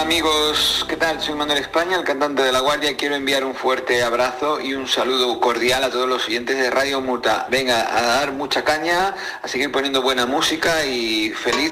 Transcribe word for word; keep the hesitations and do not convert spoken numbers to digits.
amigos, ¿qué tal? Soy Manuel España, el cantante de La Guardia. Quiero enviar un fuerte abrazo y un saludo cordial a todos los oyentes de Radio Muta. Venga, a dar mucha caña, a seguir poniendo buena música y feliz